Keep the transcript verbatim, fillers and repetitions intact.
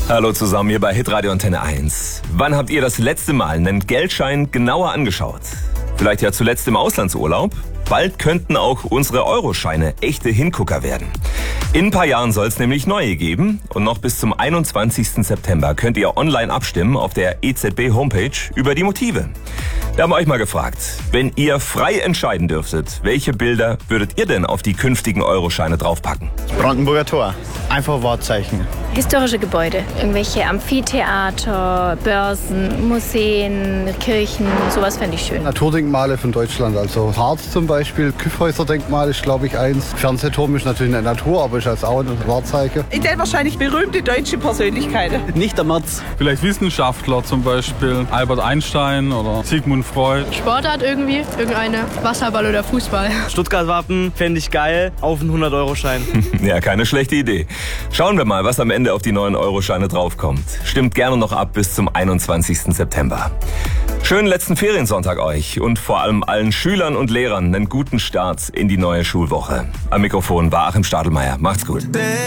Hallo zusammen hier bei Hitradio Antenne eins. Wann habt ihr das letzte Mal einen Geldschein genauer angeschaut? Vielleicht ja zuletzt im Auslandsurlaub? Bald könnten auch unsere Euroscheine echte Hingucker werden. In ein paar Jahren soll es nämlich neue geben und noch bis zum einundzwanzigsten September könnt ihr online abstimmen auf der E Z B-Homepage über die Motive. Wir haben euch mal gefragt, wenn ihr frei entscheiden dürftet, welche Bilder würdet ihr denn auf die künftigen Euroscheine draufpacken? Brandenburger Tor. Einfach Wahrzeichen. Historische Gebäude, irgendwelche Amphitheater, Börsen, Museen, Kirchen, sowas fände ich schön. Naturdenkmale von Deutschland, also Harz zum Beispiel, Kyffhäuserdenkmal ist glaube ich eins. Fernsehturm ist natürlich eine Natur, aber ist als auch ein Wahrzeichen. Ich denke wahrscheinlich berühmte deutsche Persönlichkeiten. Nicht der März. Vielleicht Wissenschaftler, zum Beispiel Albert Einstein oder Sigmund Freud. Sportart irgendwie, irgendeine, Wasserball oder Fußball. Stuttgart-Wappen fände ich geil, auf einen hundert-Euro-Schein. Ja, keine schlechte Idee. Schauen wir mal, was am Ende auf die neuen Euroscheine draufkommt. Stimmt gerne noch ab bis zum einundzwanzigsten September. Schönen letzten Feriensonntag euch und vor allem allen Schülern und Lehrern einen guten Start in die neue Schulwoche. Am Mikrofon war Achim Stadelmeier. Macht's gut.